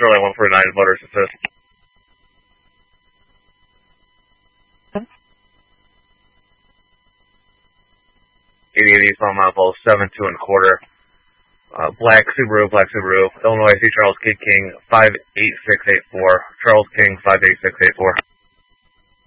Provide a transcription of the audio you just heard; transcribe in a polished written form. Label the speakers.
Speaker 1: Charlie 149, Motors Assist. East on Mount Bowl, 7-2 1/4. Black Subaru, Illinois, C. Charles Kid King, 58684. Charles King, 58684.